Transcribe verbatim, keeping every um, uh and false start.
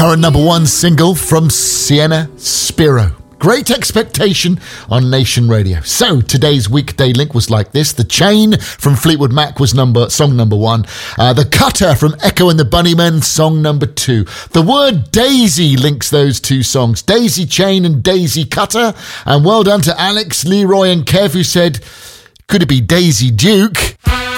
current number one single from Sienna Spiro. Great Expectation on Nation Radio. So today's weekday link was like this. The Chain from Fleetwood Mac was number song number one. Uh, the Cutter from Echo and the Bunnymen, song number two. The word Daisy links those two songs. Daisy Chain and Daisy Cutter. And well done to Alex, Leroy and Kev who said, could it be Daisy Duke?